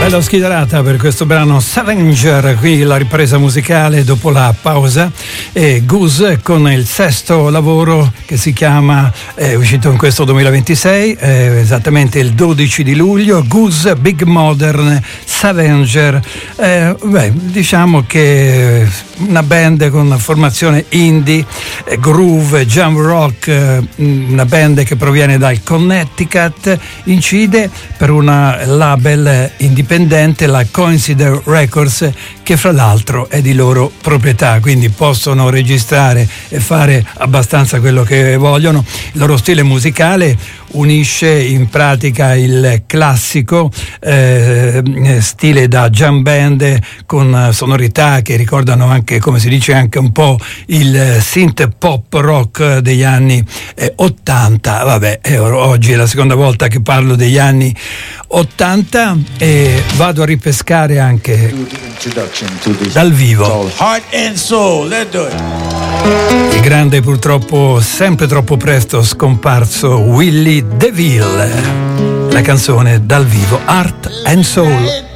Bella schiderata per questo brano Scavenger, qui la ripresa musicale dopo la pausa, e Goose con il sesto lavoro che si chiama, è uscito in questo 2026, esattamente il 12 di luglio, Goose Big Modern Scavenger. Diciamo che una band con una formazione indie, groove, jam rock, una band che proviene dal Connecticut, incide per una label indipendente, la Coincider Records, che fra l'altro è di loro proprietà, quindi possono registrare e fare abbastanza quello che vogliono. Il loro stile musicale unisce in pratica il classico stile da jam band con sonorità che ricordano anche, come si dice, anche un po' il synth pop rock degli anni 80. Oggi è la seconda volta che parlo degli anni 80 e vado a ripescare anche dal vivo Heart and Soul, let's do it. il grande, purtroppo sempre troppo presto scomparso Willie DeVille, la canzone dal vivo Heart and Soul.